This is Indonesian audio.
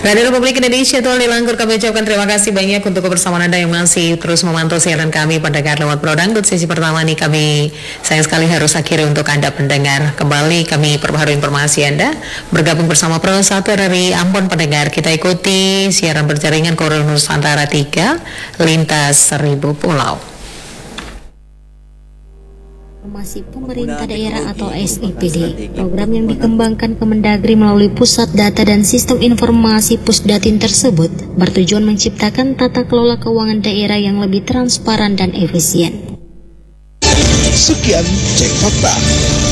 Radio Republik Indonesia Tuan Dilanggur, kami ucapkan terima kasih banyak untuk kebersamaan Anda yang masih terus memantau siaran kami pendengar lewat Prodangdut. Sesi pertama ini kami sayang sekali harus akhiri untuk Anda pendengar. Kembali kami perbaharui informasi Anda bergabung bersama Pro 1 dari Ambon pendengar. Kita ikuti siaran berjaringan Koridor Nusantara 3 lintas 1000 pulau. Informasi Pemerintah Daerah atau SIPD, program yang dikembangkan Kemendagri melalui Pusat Data dan Sistem Informasi Pusdatin tersebut bertujuan menciptakan tata kelola keuangan daerah yang lebih transparan dan efisien. Sekian Cek Fakta.